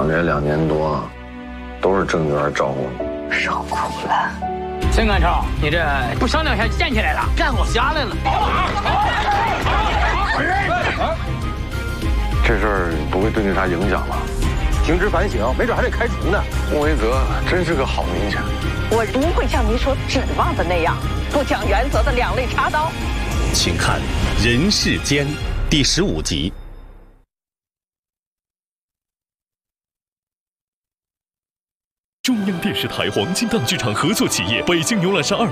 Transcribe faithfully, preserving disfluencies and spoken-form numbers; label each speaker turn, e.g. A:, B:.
A: 上这两年多，都是郑源照顾你，
B: 受苦了。
C: 陈干超，你这不商量一下就站起来了，干我瞎来了。
A: 这事儿不会对你啥影响吧？
D: 停职反省，没准还得开除呢。
A: 穆维泽真是个好民警。
B: 我不会像你所指望的那样，不讲原则的两肋插刀。
E: 请看《人世间》第十五集。
F: 中央电视台黄金档剧场合作企业北京牛栏山二